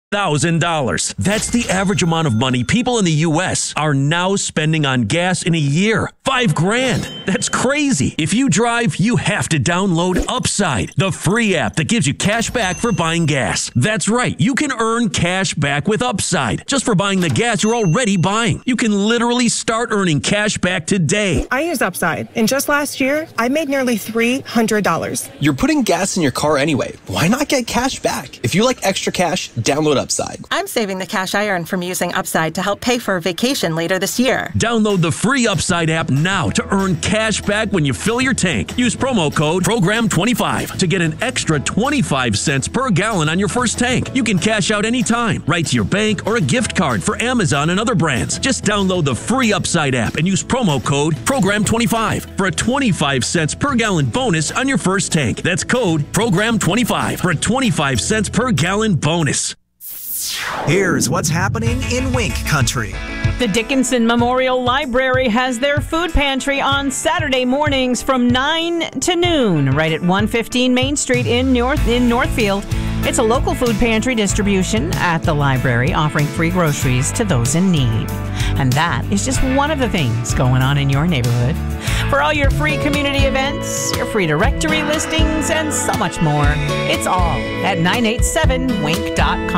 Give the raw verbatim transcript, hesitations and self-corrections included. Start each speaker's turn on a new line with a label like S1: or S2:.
S1: thousand dollars. That's the average amount of money people in the U S are now spending on gas in a year. Five grand. That's crazy. If you drive, you have to download Upside, the free app that gives you cash back for buying gas. That's right. You can earn cash back with Upside just for buying the gas you're already buying. You can literally start earning cash back today.
S2: I use Upside, and just last year, I made nearly three hundred dollars.
S3: You're putting gas in your car anyway. Why not get cash back? If you like extra cash, download Upside.
S4: I'm saving the cash I earn from using Upside to help pay for a vacation later this year.
S1: Download the free Upside app now to earn cash back when you fill your tank. Use promo code program twenty-five to get an extra twenty-five cents per gallon on your first tank. You can cash out anytime, right to your bank or a gift card for Amazon and other brands. Just download the free Upside app and use promo code program twenty-five for a twenty-five cents per gallon bonus on your first tank. That's code program twenty-five for a twenty-five cents per gallon bonus.
S5: Here's what's happening in Wink Country.
S6: The Dickinson Memorial Library has their food pantry on Saturday mornings from nine to noon, right at one fifteen Main Street in North in Northfield. It's a local food pantry distribution at the library, offering free groceries to those in need. And that is just one of the things going on in your neighborhood. For all your free community events, your free directory listings, and so much more, it's all at nine eighty-seven wink dot com.